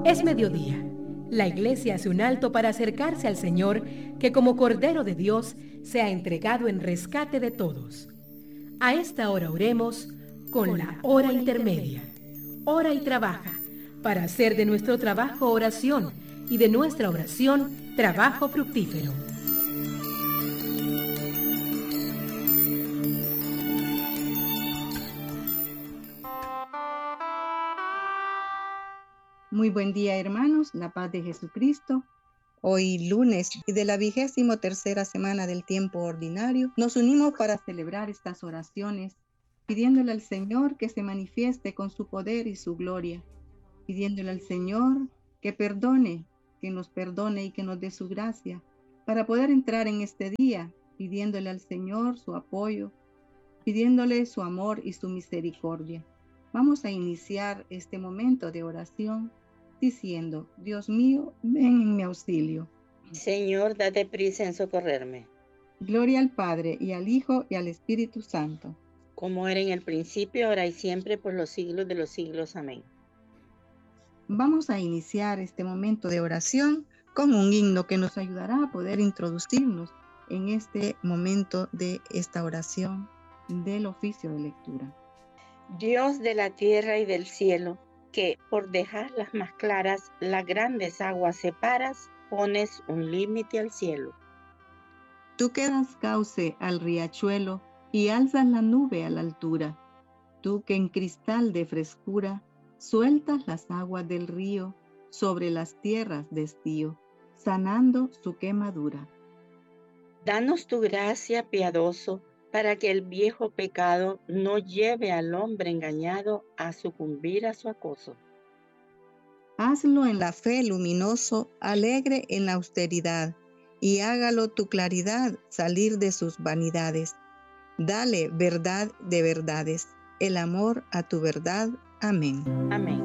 Es mediodía. La iglesia hace un alto para acercarse al Señor, que como Cordero de Dios se ha entregado en rescate de todos. A esta hora oremos con la hora intermedia. Ora y trabaja, para hacer de nuestro trabajo oración y de nuestra oración trabajo fructífero. Muy buen día, hermanos, la paz de Jesucristo. Hoy lunes y de la 23ª semana del tiempo ordinario, nos unimos para celebrar estas oraciones, pidiéndole al Señor que se manifieste con su poder y su gloria, pidiéndole al Señor que nos perdone y que nos dé su gracia, para poder entrar en este día, pidiéndole al Señor su apoyo, pidiéndole su amor y su misericordia. Vamos a iniciar este momento de oración diciendo: Dios mío, ven en mi auxilio. Señor, date prisa en socorrerme. Gloria al Padre, y al Hijo, y al Espíritu Santo. Como era en el principio, ahora y siempre, por los siglos de los siglos. Amén. Vamos a iniciar este momento de oración con un himno que nos ayudará a poder introducirnos en este momento de esta oración del oficio de lectura. Dios de la tierra y del cielo, que por dejarlas más claras, las grandes aguas separas, pones un límite al cielo. Tú que das cauce al riachuelo y alzas la nube a la altura. Tú que en cristal de frescura sueltas las aguas del río sobre las tierras de estío, sanando su quemadura. Danos tu gracia, piadoso, para que el viejo pecado no lleve al hombre engañado a sucumbir a su acoso. Hazlo en la fe luminoso, alegre en la austeridad, y hágalo tu claridad salir de sus vanidades. Dale verdad de verdades, el amor a tu verdad. Amén. Amén.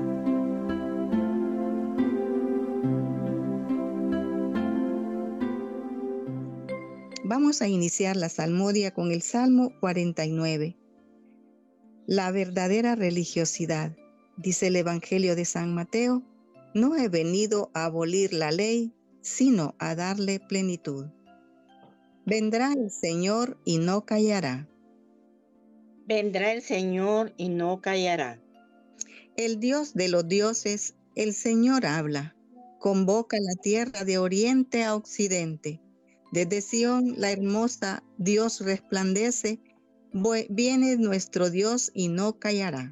Vamos a iniciar la salmodia con el Salmo 49. La verdadera religiosidad. Dice el Evangelio de San Mateo: no he venido a abolir la ley, sino a darle plenitud. Vendrá el Señor y no callará. Vendrá el Señor y no callará. El Dios de los dioses, el Señor habla. Convoca la tierra de oriente a occidente. Desde Sión, la hermosa, Dios resplandece. Viene nuestro Dios y no callará.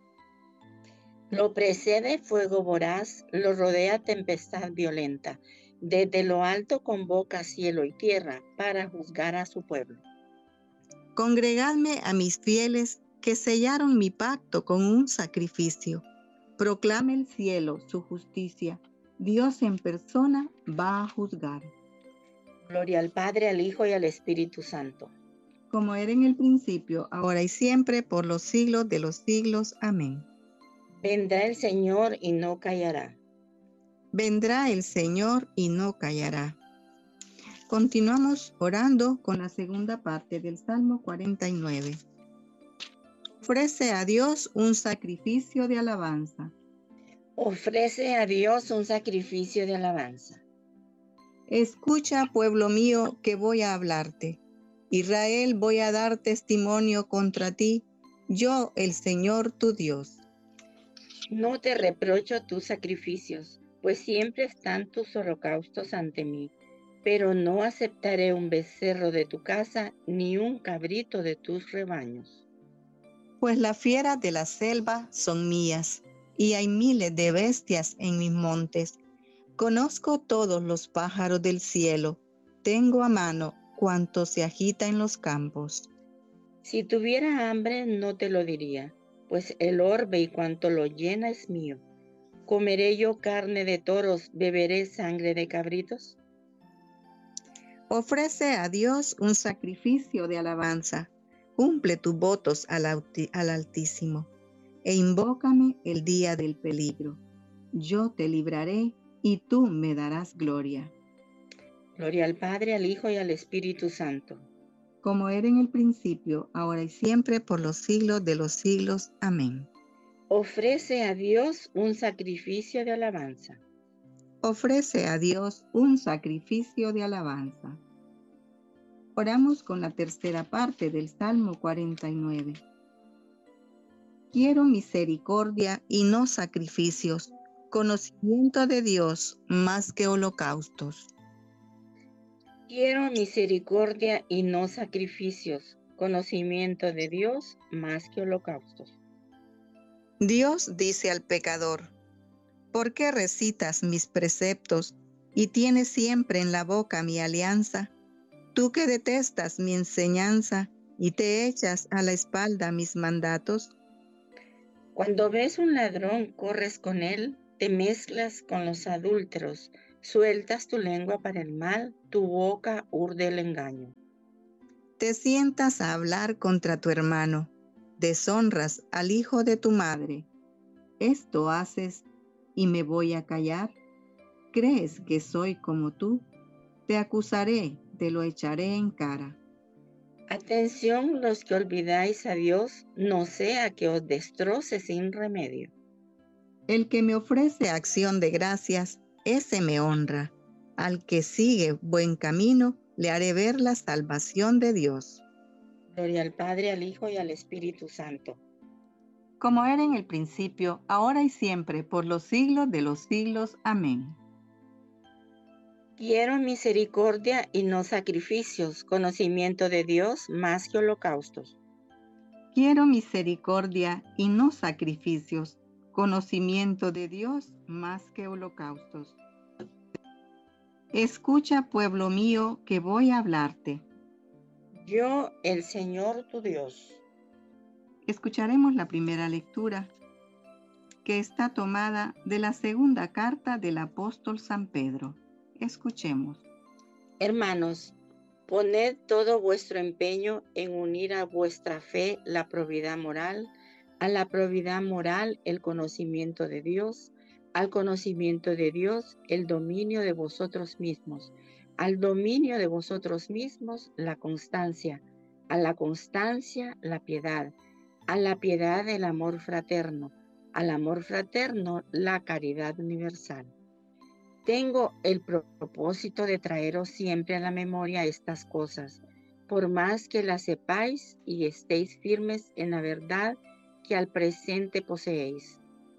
Lo precede fuego voraz, lo rodea tempestad violenta. Desde lo alto convoca cielo y tierra para juzgar a su pueblo. Congregadme a mis fieles que sellaron mi pacto con un sacrificio. Proclame el cielo su justicia. Dios en persona va a juzgar. Gloria al Padre, al Hijo y al Espíritu Santo. Como era en el principio, ahora y siempre, por los siglos de los siglos. Amén. Vendrá el Señor y no callará. Vendrá el Señor y no callará. Continuamos orando con la segunda parte del Salmo 49. Ofrece a Dios un sacrificio de alabanza. Ofrece a Dios un sacrificio de alabanza. Escucha, pueblo mío, que voy a hablarte. Israel, voy a dar testimonio contra ti, yo, el Señor tu Dios. No te reprocho tus sacrificios, pues siempre están tus holocaustos ante mí, pero no aceptaré un becerro de tu casa, ni un cabrito de tus rebaños. Pues las fieras de la selva son mías, y hay miles de bestias en mis montes. Conozco todos los pájaros del cielo, tengo a mano cuanto se agita en los campos. Si tuviera hambre no te lo diría, pues el orbe y cuanto lo llena es mío. ¿Comeré yo carne de toros, beberé sangre de cabritos? Ofrece a Dios un sacrificio de alabanza. Cumple tus votos al Altísimo, e invócame el día del peligro. Yo te libraré y tú me darás gloria. Gloria al Padre, al Hijo y al Espíritu Santo. Como era en el principio, ahora y siempre, por los siglos de los siglos. Amén. Ofrece a Dios un sacrificio de alabanza. Ofrece a Dios un sacrificio de alabanza. Oramos con la tercera parte del Salmo 49. Quiero misericordia y no sacrificios, conocimiento de Dios más que holocaustos. Quiero misericordia y no sacrificios, conocimiento de Dios más que holocaustos. Dios dice al pecador: ¿por qué recitas mis preceptos y tienes siempre en la boca mi alianza? Tú que detestas mi enseñanza y te echas a la espalda mis mandatos. Cuando ves un ladrón, corres con él, te mezclas con los adúlteros, sueltas tu lengua para el mal, tu boca urde el engaño. Te sientas a hablar contra tu hermano, deshonras al hijo de tu madre. ¿Esto haces y me voy a callar? ¿Crees que soy como tú? Te acusaré, te lo echaré en cara. Atención los que olvidáis a Dios, no sea que os destroce sin remedio. El que me ofrece acción de gracias, ese me honra. Al que sigue buen camino, le haré ver la salvación de Dios. Gloria al Padre, al Hijo y al Espíritu Santo. Como era en el principio, ahora y siempre, por los siglos de los siglos. Amén. Quiero misericordia y no sacrificios, conocimiento de Dios más que holocaustos. Quiero misericordia y no sacrificios, conocimiento de Dios más que holocaustos. Escucha, pueblo mío, que voy a hablarte. Yo, el Señor tu Dios. Escucharemos la primera lectura, que está tomada de la segunda carta del apóstol San Pedro. Escuchemos. Hermanos, poned todo vuestro empeño en unir a vuestra fe la probidad moral, a la probidad moral el conocimiento de Dios, al conocimiento de Dios el dominio de vosotros mismos, al dominio de vosotros mismos la constancia, a la constancia la piedad, a la piedad el amor fraterno, al amor fraterno la caridad universal. Tengo el propósito de traeros siempre a la memoria estas cosas, por más que las sepáis y estéis firmes en la verdad que al presente poseéis.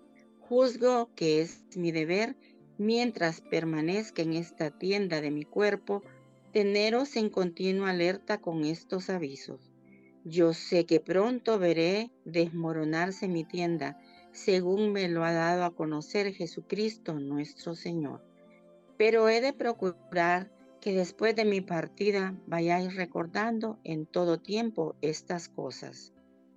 Juzgo que es mi deber, mientras permanezca en esta tienda de mi cuerpo, teneros en continua alerta con estos avisos. Yo sé que pronto veré desmoronarse mi tienda, según me lo ha dado a conocer Jesucristo nuestro Señor. Pero he de procurar que después de mi partida vayáis recordando en todo tiempo estas cosas.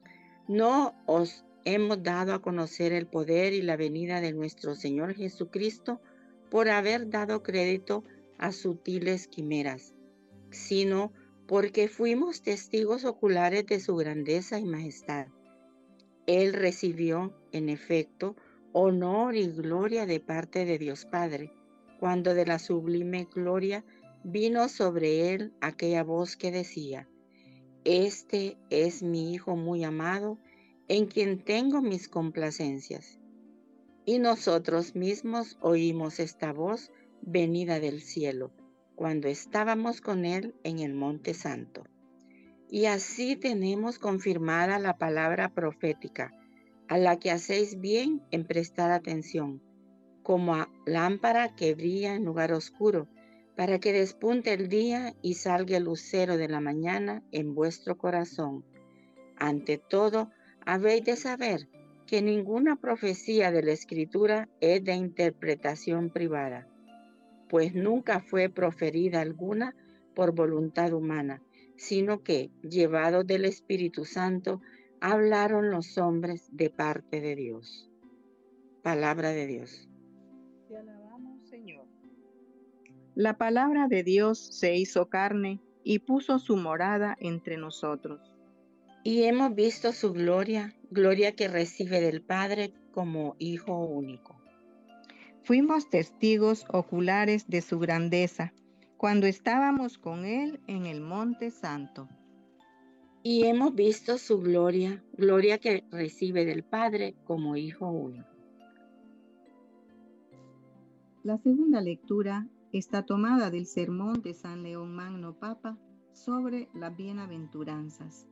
No os hemos dado a conocer el poder y la venida de nuestro Señor Jesucristo por haber dado crédito a sutiles quimeras, sino porque fuimos testigos oculares de su grandeza y majestad. Él recibió, en efecto, honor y gloria de parte de Dios Padre, cuando de la sublime gloria vino sobre él aquella voz que decía: Este es mi Hijo muy amado, en quien tengo mis complacencias. Y nosotros mismos oímos esta voz venida del cielo, cuando estábamos con él en el Monte Santo. Y así tenemos confirmada la palabra profética, a la que hacéis bien en prestar atención, como a lámpara que brilla en lugar oscuro, para que despunte el día y salga el lucero de la mañana en vuestro corazón. Ante todo, habéis de saber que ninguna profecía de la Escritura es de interpretación privada, pues nunca fue proferida alguna por voluntad humana, sino que, llevados del Espíritu Santo, hablaron los hombres de parte de Dios. Palabra de Dios. Te alabamos, Señor. La palabra de Dios se hizo carne y puso su morada entre nosotros. Y hemos visto su gloria, gloria que recibe del Padre como Hijo único. Fuimos testigos oculares de su grandeza cuando estábamos con él en el Monte Santo. y hemos visto su gloria, gloria que recibe del Padre como Hijo único. La segunda lectura está tomada del sermón de San León Magno Papa sobre las bienaventuranzas.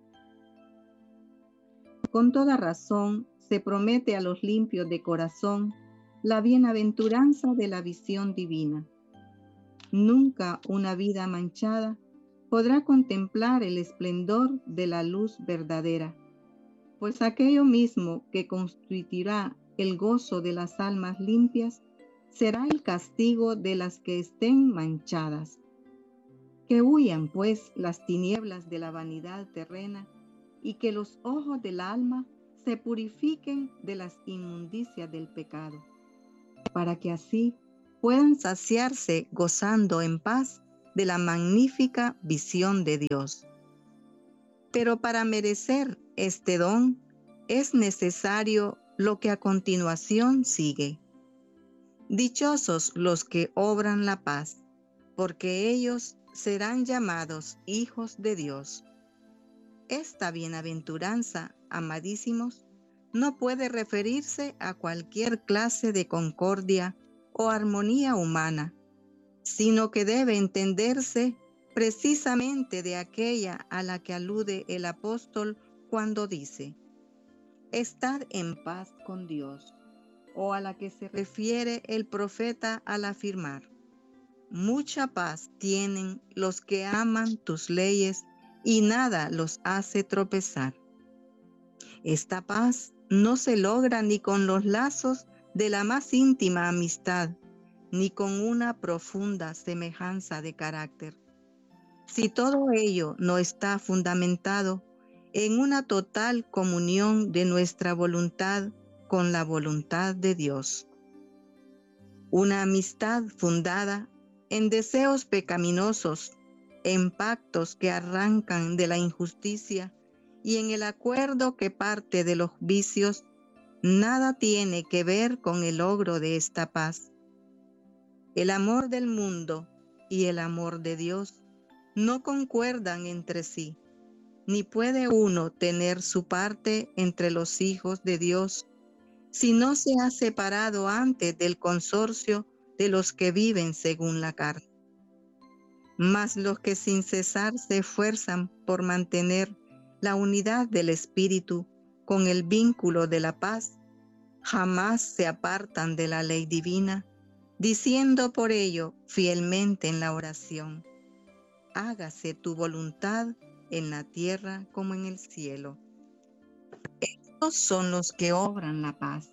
Con toda razón se promete a los limpios de corazón la bienaventuranza de la visión divina. Nunca una vida manchada podrá contemplar el esplendor de la luz verdadera, pues aquello mismo que constituirá el gozo de las almas limpias será el castigo de las que estén manchadas. Que huyan, pues, las tinieblas de la vanidad terrena y que los ojos del alma se purifiquen de las inmundicias del pecado, para que así puedan saciarse gozando en paz de la magnífica visión de Dios. Pero para merecer este don es necesario lo que a continuación sigue. Dichosos los que obran la paz, porque ellos serán llamados hijos de Dios. Esta bienaventuranza, amadísimos, no puede referirse a cualquier clase de concordia o armonía humana, sino que debe entenderse precisamente de aquella a la que alude el apóstol cuando dice: «Estad en paz con Dios», o a la que se refiere el profeta al afirmar: «Mucha paz tienen los que aman tus leyes y nada los hace tropezar». Esta paz no se logra ni con los lazos de la más íntima amistad, ni con una profunda semejanza de carácter. Si todo ello no está fundamentado en una total comunión de nuestra voluntad con la voluntad de Dios. Una amistad fundada en deseos pecaminosos, en pactos que arrancan de la injusticia y en el acuerdo que parte de los vicios, nada tiene que ver con el logro de esta paz. El amor del mundo y el amor de Dios no concuerdan entre sí, ni puede uno tener su parte entre los hijos de Dios si no se ha separado antes del consorcio de los que viven según la carne. Mas los que sin cesar se esfuerzan por mantener la unidad del Espíritu con el vínculo de la paz, jamás se apartan de la ley divina, diciendo por ello fielmente en la oración: «Hágase tu voluntad en la tierra como en el cielo». Estos son los que obran la paz,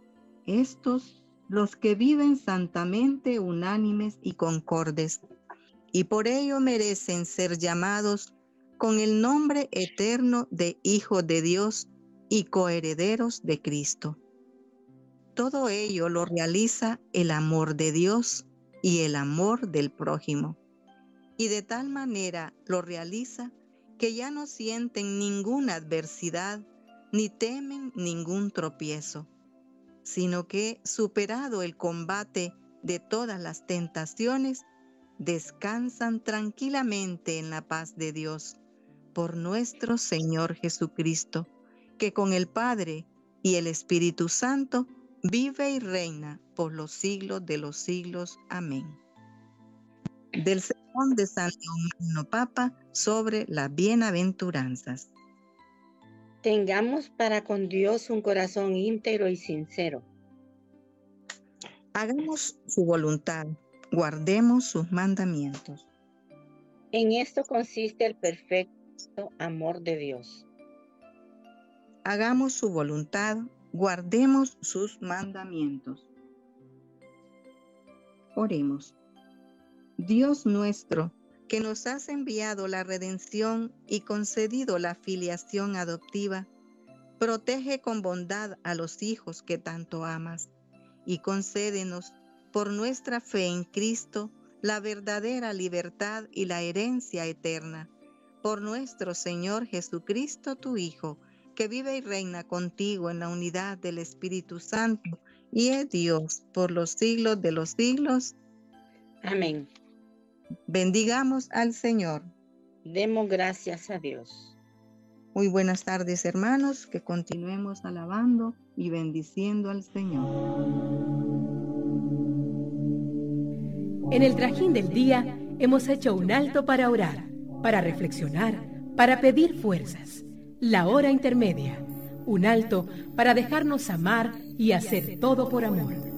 estos los que viven santamente unánimes y concordes, y por ello merecen ser llamados con el nombre eterno de hijos de Dios y coherederos de Cristo. Todo ello lo realiza el amor de Dios y el amor del prójimo, y de tal manera lo realiza que ya no sienten ninguna adversidad ni temen ningún tropiezo, sino que, superado el combate de todas las tentaciones, descansan tranquilamente en la paz de Dios, por nuestro Señor Jesucristo, que con el Padre y el Espíritu Santo vive y reina por los siglos de los siglos. Amén. Del sermón de San León Magno Papa sobre las bienaventuranzas. Tengamos para con Dios un corazón íntegro y sincero. Hagamos su voluntad, guardemos sus mandamientos. En esto consiste el perfecto amor de Dios. Hagamos su voluntad, guardemos sus mandamientos. Oremos. Dios nuestro, que nos has enviado la redención y concedido la filiación adoptiva, protege con bondad a los hijos que tanto amas, y concédenos, por nuestra fe en Cristo, la verdadera libertad y la herencia eterna. Por nuestro Señor Jesucristo, tu Hijo, que vive y reina contigo en la unidad del Espíritu Santo, y es Dios por los siglos de los siglos. Amén. Bendigamos al Señor. Demos gracias a Dios. Muy buenas tardes, hermanos, que continuemos alabando y bendiciendo al Señor. En el trajín del día hemos hecho un alto para orar, para reflexionar, para pedir fuerzas. La hora intermedia, un alto para dejarnos amar y hacer todo por amor.